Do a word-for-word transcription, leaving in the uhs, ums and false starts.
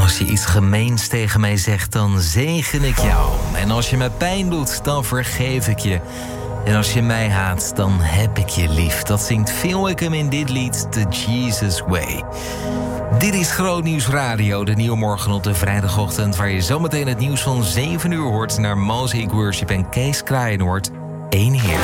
Als je iets gemeens tegen mij zegt, dan zegen ik jou. En als je me pijn doet, dan vergeef ik je. En als je mij haat, dan heb ik je lief. Dat zingt Phil Wickham in dit lied, The Jesus Way. Dit is Groot Nieuws Radio, de nieuwe morgen op de vrijdagochtend, waar je zometeen het nieuws van zeven uur hoort naar Mosaic Worship en Kees Kraaien hoort. Eén Heer.